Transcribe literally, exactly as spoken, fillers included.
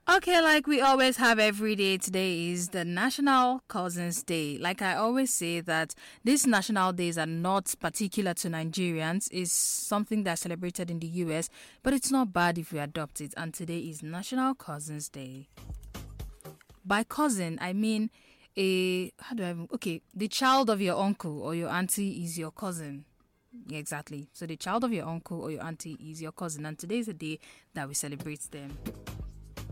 Okay, like we always have every day, today is the National Cousins Day. Like I always say that these national days are not particular to Nigerians. It's something that's celebrated in the U S, but it's not bad if we adopt it. And today is National Cousins Day. By cousin, I mean a, how do I, okay, the child of your uncle or your auntie is your cousin. Yeah, exactly. So the child of your uncle or your auntie is your cousin. And today is the day that we celebrate them.